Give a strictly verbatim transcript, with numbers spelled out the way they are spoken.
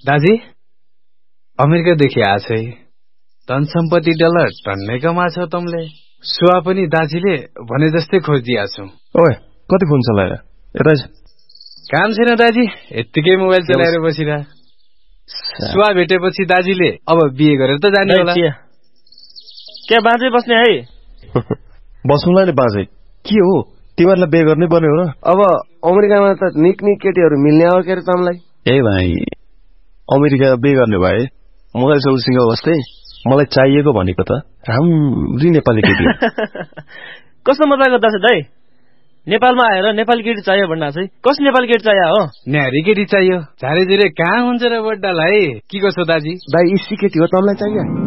दाजी अमेरिकादेखि आछ है धन सम्पत्ति डलर टन्नै कमाछौ तमले सुवा पनि दाजीले भने जस्तै खोजिदिया छु। ओए कति फोन चलाएर यता काम छैन दाजी यतिकै मोबाइल चलाएर बसिरा। सुवा भेटेपछि दाजीले अब बिहे गरेर त जाने होला। के बाँझै बस्ने है? बस्नुलाई नै बाँझै के हो तिमीहरूलाई बिहे गर्नै पर्ने हो र? अब अमेरिकामा त निक निक केटीहरू मिल्ने हो के अरे तमलाई? ए भाइ अमेरिका बिहे गर्ने भए मलाई सबैसँग बस्दै मलाई चाहिएको भनेको त राम्री नेपाली केटी। कस्तो मजा गर्दा छ दाइ? नेपालमा आएर नेपाली केटी चाहियो भन्दा चाहिँ कस्तो नेपाली केटी चाहियो हो? न्यारी केटी चाहियो झारे झुरे कहाँ हुन्छ र बड्डालाई के कसो दाजी? दाइ इसी केटी हो तमलाई चाहियो?